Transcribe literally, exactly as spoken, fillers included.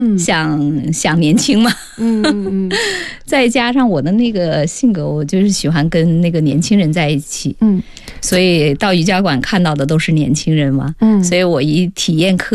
嗯， 想想年轻嘛， 嗯嗯嗯， 再加上我的那个性格，我就是喜欢跟那个年轻人在一起， 嗯， 所以到瑜伽馆看到的都是年轻人嘛， 嗯， 所以我一体验课